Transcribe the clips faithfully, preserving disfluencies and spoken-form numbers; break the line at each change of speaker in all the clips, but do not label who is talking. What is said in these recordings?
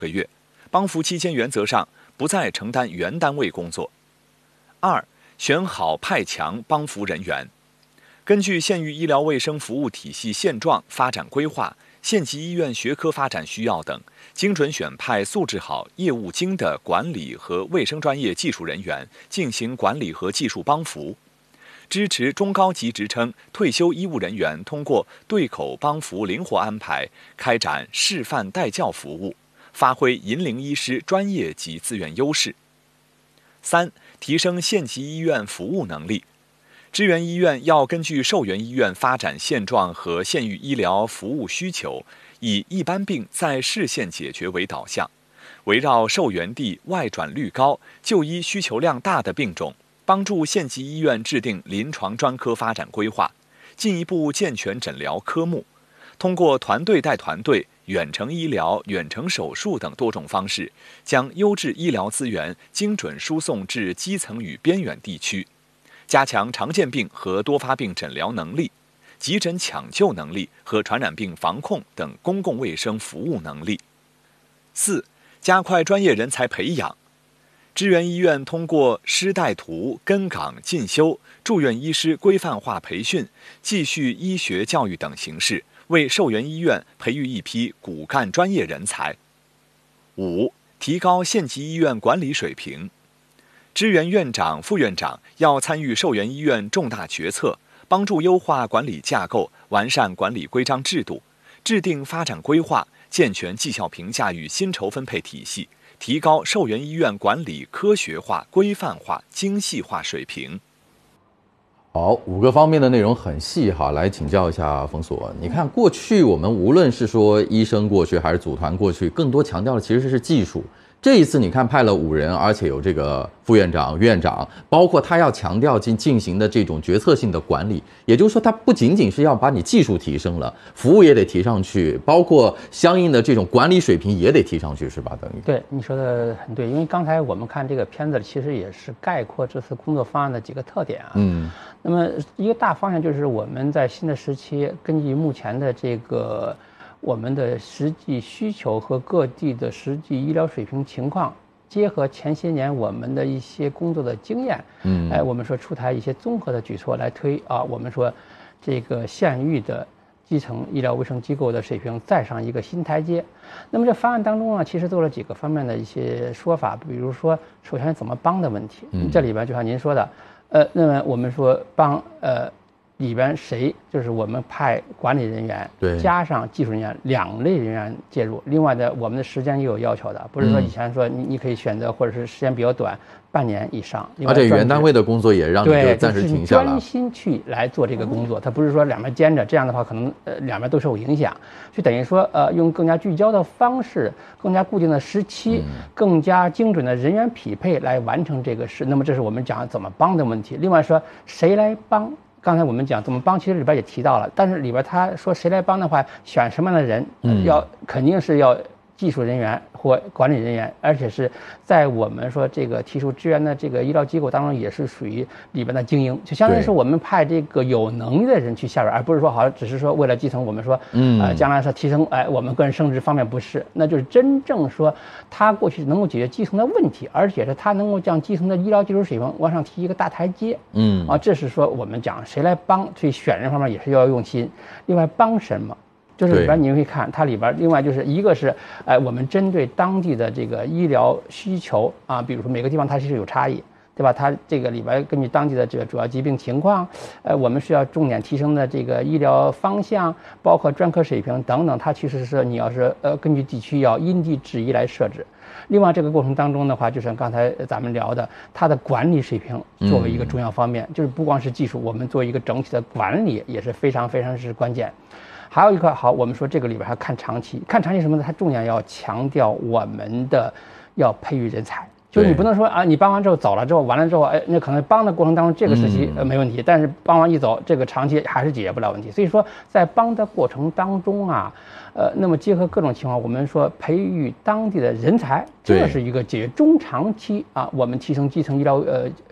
个月，帮扶期间原则上不再承担原单位工作。二、选好派强帮扶人员，根据县域医疗卫生服务体系现状、发展规划、县级医院学科发展需要等，精准选派素质好、业务精的管理和卫生专业技术人员进行管理和技术帮扶。支持中高级职称退休医务人员通过对口帮扶灵活安排，开展示范带教服务，发挥银龄医师专业及资源优势。三、提升县级医院服务能力。支援医院要根据受援医院发展现状和县域医疗服务需求，以一般病在市县解决为导向，围绕受援地外转率高、就医需求量大的病种，帮助县级医院制定临床专科发展规划，进一步健全诊疗科目，通过团队带团队、远程医疗、远程手术等多种方式，将优质医疗资源精准输送至基层与边远地区，加强常见病和多发病诊疗能力、急诊抢救能力和传染病防控等公共卫生服务能力。四、加快专业人才培养。支援医院通过师带徒、跟岗进修、住院医师规范化培训、继续医学教育等形式，为受援医院培育一批骨干专业人才。五、提高县级医院管理水平。支援院长、副院长要参与受援医院重大决策，帮助优化管理架构，完善管理规章制度，制定发展规划，健全绩效评价与薪酬分配体系，提高受援医院管理科学化、规范化、精细化水平。
好，五个方面的内容很细哈，来请教一下冯所。你看，过去我们无论是说医生过去还是组团过去，更多强调的其实是技术。这一次你看派了五人，而且有这个副院长、院长，包括他要强调进进行的这种决策性的管理，也就是说，他不仅仅是要把你技术提升了，服务也得提上去，包括相应的这种管理水平也得提上去，是吧？等于
对你说的很对，因为刚才我们看这个片子，其实也是概括这次工作方案的几个特点啊。嗯，那么一个大方向就是我们在新的时期，根据目前的这个我们的实际需求和各地的实际医疗水平情况，结合前些年我们的一些工作的经验，嗯，哎，我们说出台一些综合的举措来推啊，我们说这个县域的基层医疗卫生机构的水平再上一个新台阶。那么这方案当中呢，其实做了几个方面的一些说法，比如说首先怎么帮的问题，嗯，这里边就像您说的，呃，那么我们说帮呃。里边谁就是我们派管理人员，对，加上技术人员两类人员介入。另外的，我们的时间也有要求的，不是说以前说你你可以选择，或者是时间比较短，半年以上。
而且原单位的工作也让你就暂时停下了，
专心去来做这个工作。它不是说两边兼着，这样的话可能呃两边都受影响。就等于说呃用更加聚焦的方式，更加固定的时期，嗯、更加精准的人员匹配来完成这个事。那么这是我们讲怎么帮的问题。另外说谁来帮？刚才我们讲怎么帮，其实里边也提到了，但是里边他说谁来帮的话，选什么样的人，嗯、要肯定是要技术人员或管理人员，而且是在我们说这个提出支援的这个医疗机构当中，也是属于里边的精英，就相当于是我们派这个有能力的人去下边，而不是说好像只是说为了基层，我们说，嗯，呃，将来说提升，哎，我们个人升职方面不是，那就是真正说他过去能够解决基层的问题，而且是他能够将基层的医疗技术水平往上提一个大台阶，嗯，啊，这是说我们讲谁来帮，所以选人方面也是要用心，另外帮什么？就是里边你会看它里边，另外就是一个是，哎，我们针对当地的这个医疗需求啊，比如说每个地方它其实有差异，对吧？它这个里边根据当地的这个主要疾病情况，呃，我们需要重点提升的这个医疗方向，包括专科水平等等，它其实是你要是呃根据地区要因地制宜来设置。另外这个过程当中的话，就像刚才咱们聊的，它的管理水平作为一个重要方面，嗯、就是不光是技术，我们做一个整体的管理也是非常非常是关键。还有一块好，我们说这个里边还看长期，看长期什么呢？它重点要强调我们的要培育人才，就是你不能说啊，你帮完之后走了之后，完了之后，哎，那可能帮的过程当中这个时期呃没问题，但是帮完一走，这个长期还是解决不了问题。所以说，在帮的过程当中啊，呃，那么结合各种情况，我们说培育当地的人才，这是一个解决中长期啊，我们提升基层医疗呃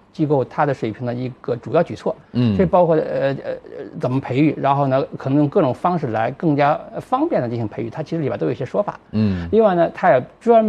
机构它的水平的一个主要举措。
嗯，
这包括呃呃怎么培育，然后呢可能用各种方式来更加方便的进行培育，它其实里边都有一些说法。
嗯，
另外呢，它也专门